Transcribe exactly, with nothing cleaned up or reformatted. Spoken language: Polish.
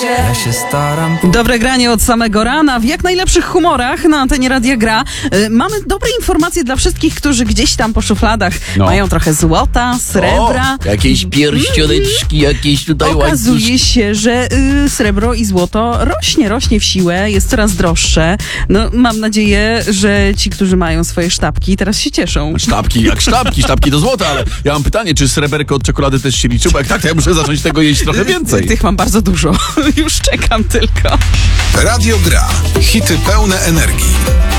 Ja się staram. Dobre granie od samego rana, w jak najlepszych humorach na antenie Radia Gra. Yy, mamy dobre informacje dla wszystkich, którzy gdzieś tam po szufladach No. mają trochę złota, srebra. O, jakieś pierścioneczki, jakieś tutaj Okazuje łańcuszki. się, że y, srebro i złoto rośnie, rośnie w siłę, jest coraz droższe. No, mam nadzieję, że ci, którzy mają swoje sztabki, teraz się cieszą. Sztabki jak sztabki, sztabki do złota, ale ja mam pytanie, czy sreberko od czekolady też się liczy? Bo jak tak, to ja muszę zacząć tego jeść trochę więcej. Tych mam bardzo dużo. Już czekam tylko. Radio Gra. Hity pełne energii.